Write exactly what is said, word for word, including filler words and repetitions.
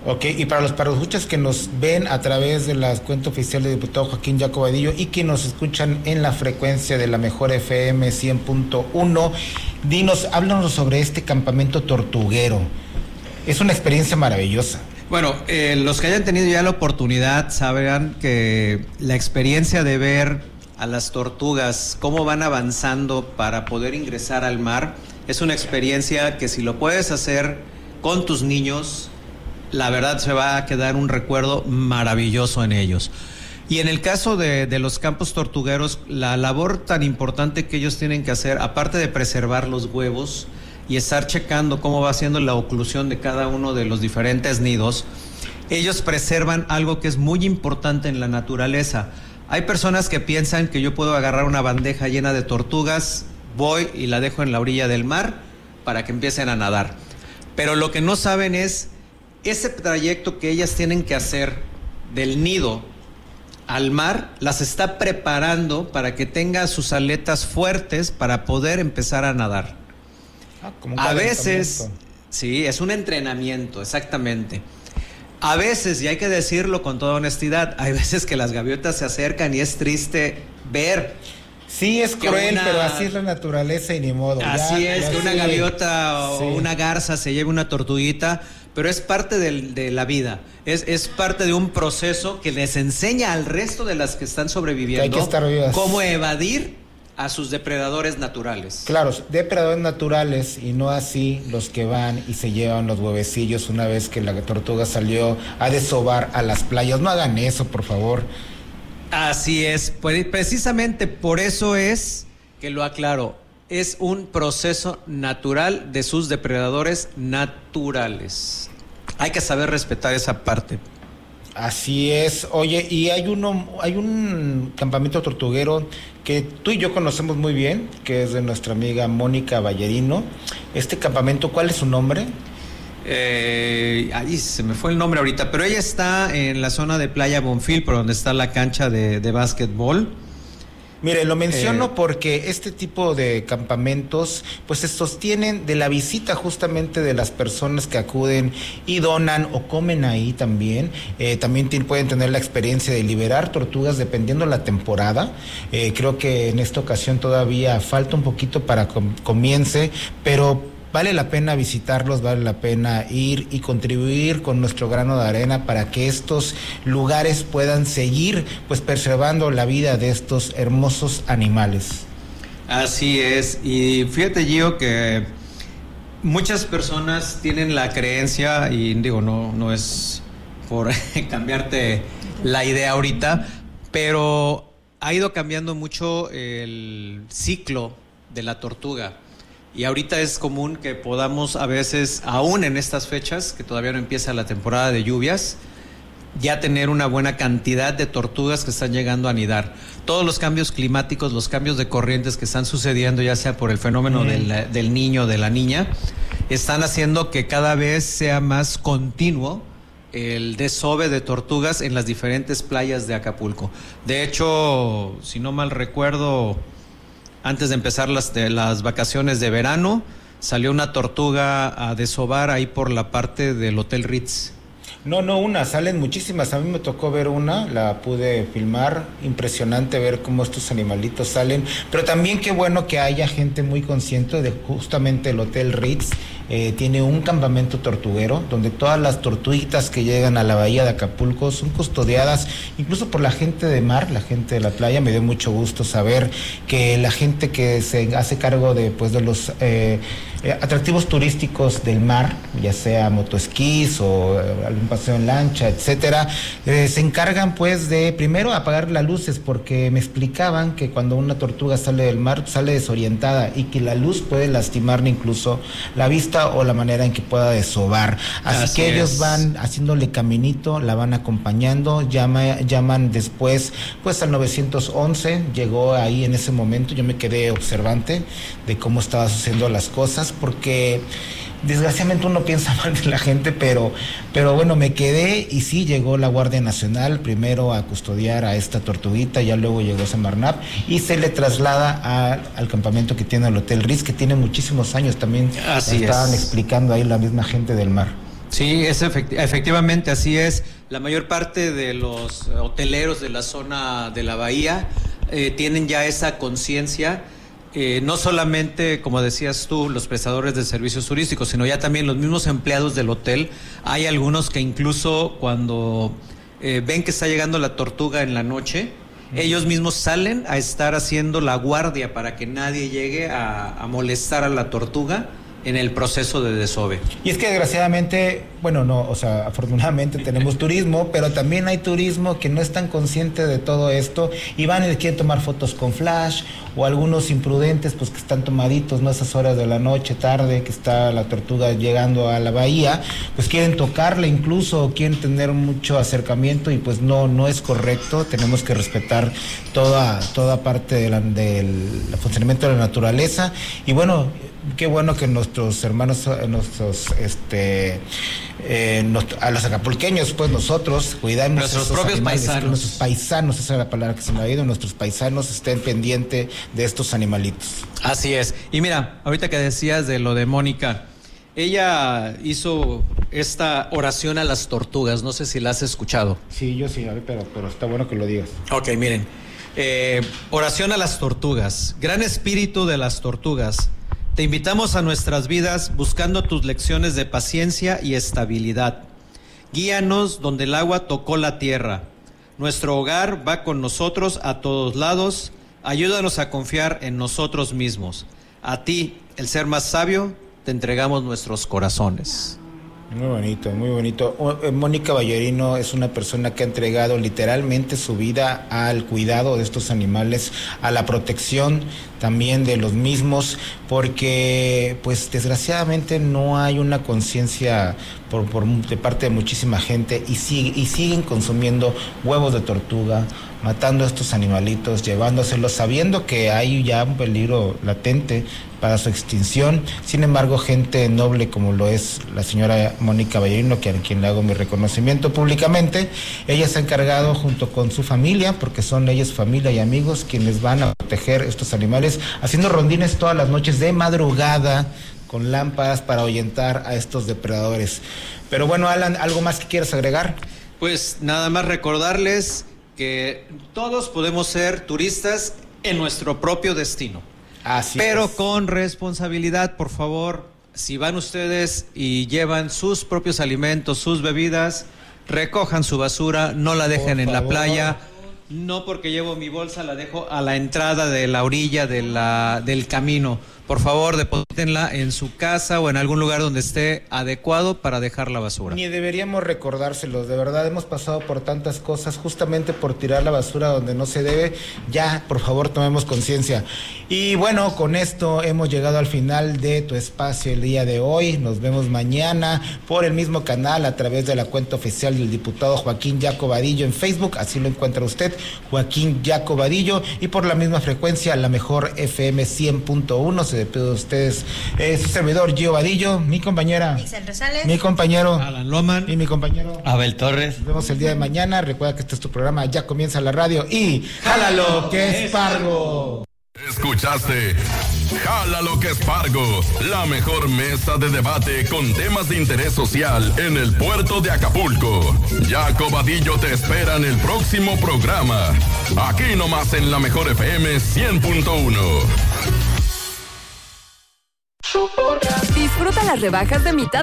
Ok, y para los paraescuchas que nos ven a través de la cuenta oficial del diputado Joaquín Jaco Vadillo y que nos escuchan en la frecuencia de la mejor F M cien punto uno, dinos, háblanos sobre este campamento tortuguero. Es una experiencia maravillosa. Bueno, eh, los que hayan tenido ya la oportunidad sabrán que la experiencia de ver a las tortugas, cómo van avanzando para poder ingresar al mar, es una experiencia que si lo puedes hacer con tus niños, la verdad se va a quedar un recuerdo maravilloso en ellos. Y en el caso de, de los campos tortugueros, la labor tan importante que ellos tienen que hacer, aparte de preservar los huevos y estar checando cómo va haciendo la oclusión de cada uno de los diferentes nidos, ellos preservan algo que es muy importante en la naturaleza. Hay personas que piensan que yo puedo agarrar una bandeja llena de tortugas, voy y la dejo en la orilla del mar para que empiecen a nadar. Pero lo que no saben es ese trayecto que ellas tienen que hacer del nido al mar, las está preparando para que tenga sus aletas fuertes para poder empezar a nadar. Ah, como un a veces, sí, es un entrenamiento, exactamente. A veces, y hay que decirlo con toda honestidad, hay veces que las gaviotas se acercan y es triste ver. Sí, es cruel, una, pero así es la naturaleza y ni modo. Así ya, es, ya que sí. una gaviota o sí. una garza se lleve una tortuguita, pero es parte del, de la vida, es, es parte de un proceso que les enseña al resto de las que están sobreviviendo que hay que estar vivas. Cómo evadir a sus depredadores naturales. Claro, depredadores naturales y no así los que van y se llevan los huevecillos una vez que la tortuga salió a desovar a las playas. No hagan eso, por favor. Así es, pues precisamente por eso es que lo aclaro, es un proceso natural de sus depredadores naturales. Hay que saber respetar esa parte. Así es. Oye, y hay uno, hay un campamento tortuguero que tú y yo conocemos muy bien, que es de nuestra amiga Mónica Ballerino. Este campamento, ¿cuál es su nombre? Eh, ahí se me fue el nombre ahorita, pero ella está en la zona de Playa Bonfil, por donde está la cancha de, de básquetbol. Mire, lo menciono eh, porque este tipo de campamentos pues se sostienen de la visita justamente de las personas que acuden y donan o comen ahí también. Eh, también t- pueden tener la experiencia de liberar tortugas dependiendo la temporada. Eh, creo que en esta ocasión todavía falta un poquito para que com- comience, pero vale la pena visitarlos, vale la pena ir y contribuir con nuestro grano de arena para que estos lugares puedan seguir pues preservando la vida de estos hermosos animales. Así es, y fíjate, Gio, que muchas personas tienen la creencia, y digo, no, no es por cambiarte la idea ahorita, pero ha ido cambiando mucho el ciclo de la tortuga. Y ahorita es común que podamos a veces, aún en estas fechas, que todavía no empieza la temporada de lluvias, ya tener una buena cantidad de tortugas que están llegando a anidar. Todos los cambios climáticos, los cambios de corrientes que están sucediendo, ya sea por el fenómeno mm. del, del niño o de la niña, están haciendo que cada vez sea más continuo el desove de tortugas en las diferentes playas de Acapulco. De hecho, si no mal recuerdo, antes de empezar las, de, las vacaciones de verano, salió una tortuga a desovar ahí por la parte del Hotel Ritz. No, no una, salen muchísimas. A mí me tocó ver una, la pude filmar, impresionante ver cómo estos animalitos salen, pero también qué bueno que haya gente muy consciente de justamente el Hotel Ritz. Eh, tiene un campamento tortuguero donde todas las tortuguitas que llegan a la bahía de Acapulco son custodiadas incluso por la gente de mar, la gente de la playa. Me dio mucho gusto saber que la gente que se hace cargo de pues de los eh, eh, atractivos turísticos del mar, ya sea motoesquís o eh, algún paseo en lancha, etcétera, eh, se encargan pues de primero apagar las luces, porque me explicaban que cuando una tortuga sale del mar sale desorientada y que la luz puede lastimarle incluso la vista o la manera en que pueda desovar. Así, Así que ellos es. van haciéndole caminito, la van acompañando, llama, llaman después pues al nueve once, llegó ahí en ese momento. Yo me quedé observante de cómo estaba sucediendo las cosas, porque desgraciadamente uno piensa mal de la gente, pero, pero bueno, me quedé y sí llegó la Guardia Nacional primero a custodiar a esta tortuguita, ya luego llegó Semarnat y se le traslada a, al campamento que tiene el Hotel Ritz, que tiene muchísimos años también. Así estaban es. explicando ahí la misma gente del mar. Sí, es efecti- efectivamente, así es. La mayor parte de los hoteleros de la zona de la bahía eh, tienen ya esa conciencia, eh, no solamente, como decías tú, los prestadores de servicios turísticos, sino ya también los mismos empleados del hotel. Hay algunos que incluso cuando eh, ven que está llegando la tortuga en la noche, mm. ellos mismos salen a estar haciendo la guardia para que nadie llegue a, a molestar a la tortuga en el proceso de desove. Y es que desgraciadamente, bueno, no, o sea, afortunadamente tenemos turismo, pero también hay turismo que no es tan consciente de todo esto y van y les quieren tomar fotos con flash, o algunos imprudentes, pues que están tomaditos, ¿no? Esas horas de la noche, tarde, que está la tortuga llegando a la bahía, pues quieren tocarla incluso, quieren tener mucho acercamiento y pues no, no es correcto. Tenemos que respetar toda, toda parte de la, del funcionamiento de la naturaleza. Y bueno, qué bueno que nuestros hermanos, nuestros, este, eh, nos, a los acapulqueños, pues nosotros cuidamos nuestros propios animales, paisanos. nuestros paisanos, esa es la palabra que se me ha ido, nuestros paisanos estén pendientes de estos animalitos. Así es. Y mira, ahorita que decías de lo de Mónica, ella hizo esta oración a las tortugas, no sé si la has escuchado. Sí, yo sí, a ver, pero, pero está bueno que lo digas. Ok, miren, eh, oración a las tortugas. Gran espíritu de las tortugas, te invitamos a nuestras vidas buscando tus lecciones de paciencia y estabilidad. Guíanos donde el agua tocó la tierra. Nuestro hogar va con nosotros a todos lados. Ayúdanos a confiar en nosotros mismos. A ti, el ser más sabio, te entregamos nuestros corazones. Muy bonito, muy bonito. Mónica Ballerino es una persona que ha entregado literalmente su vida al cuidado de estos animales, a la protección también de los mismos, porque pues desgraciadamente no hay una conciencia por, por de parte de muchísima gente y, sigue, y siguen consumiendo huevos de tortuga, matando a estos animalitos, llevándoselos, sabiendo que hay ya un peligro latente para su extinción. Sin embargo, gente noble como lo es la señora Mónica Ballerino, que a quien le hago mi reconocimiento públicamente, ella se ha encargado junto con su familia, porque son ellos familia y amigos quienes van a proteger estos animales, haciendo rondines todas las noches de madrugada con lámparas para ahuyentar a estos depredadores. Pero bueno, Alan, ¿algo más que quieras agregar? Pues nada más recordarles que todos podemos ser turistas en nuestro propio destino. Así pero es. Con responsabilidad, por favor. Si van ustedes y llevan sus propios alimentos, sus bebidas, recojan su basura, no la dejen en la playa. No porque llevo mi bolsa la dejo a la entrada de la orilla de la, del camino. Por favor, deposítenla en su casa o en algún lugar donde esté adecuado para dejar la basura. Ni deberíamos recordárselos, de verdad hemos pasado por tantas cosas justamente por tirar la basura donde no se debe. Ya, por favor, tomemos conciencia. Y bueno, con esto hemos llegado al final de tu espacio el día de hoy. Nos vemos mañana por el mismo canal a través de la cuenta oficial del diputado Joaquín Yaco Vadillo en Facebook, así lo encuentra usted, Joaquín Yaco Vadillo, y por la misma frecuencia, la mejor F M cien punto uno. Se despide de ustedes eh, su servidor Gio Vadillo, mi compañera Ixel Rosales, mi compañero Alan Loman y mi compañero Abel Torres. Nos vemos el día de mañana. Recuerda que este es tu programa, ya comienza la radio y ¡jálalo que es Pargo! Escuchaste Jálalo que es Pargo, la mejor mesa de debate con temas de interés social en el puerto de Acapulco. Yaco Vadillo te espera en el próximo programa, aquí nomás en la mejor F M cien punto uno. Disfruta las rebajas de mitad